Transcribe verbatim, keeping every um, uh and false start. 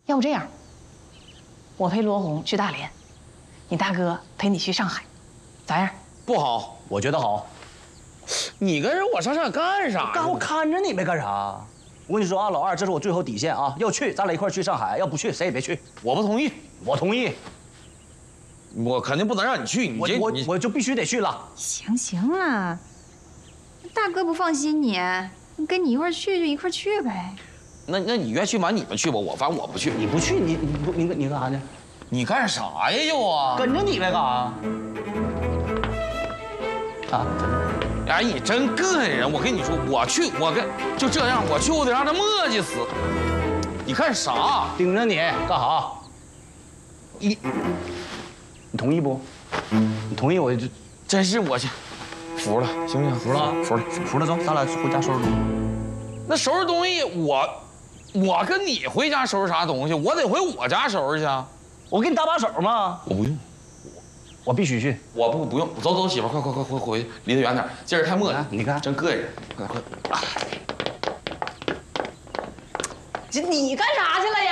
要不这样，我陪罗红去大连，你大哥陪你去上海，咋样？ 不好， 我觉得好。 你跟着我上上海干啥？ 干我看着你呗，干啥？我跟你说啊，老二，这是我最后底线啊！要去，咱俩一块去上海；要不去，谁也别去。 我不同意， 我同意。 我肯定不能让你去，你这我我你我就必须得去了。 行行了，大哥不放心你，跟你一块去就一块去呗。 那那你愿去完你们去吧，我反正我不去。 你不去，你你不你你干啥呢？ 你干啥呀又啊？ 跟着你呗，干啥？啊？ 哎，你真膈应人！我跟你说，我去，我跟就这样，我去，我得让他磨叽死。你干啥？ 盯着你干啥？ 你你同意不？你同意我就真是我去，服了，行不行？ 服了啊， 服了， 服了，走，咱俩回家收拾东西。 那收拾东西，我我跟你回家收拾啥东西？我得回我家收拾去啊。 我给你搭把手吗？ 我不用， 我必须去。 我不不用。走走，媳妇，快快快快回去，离得远点，今儿太磨叽。 你看， 真膈应人。快快快！ 这你干啥去了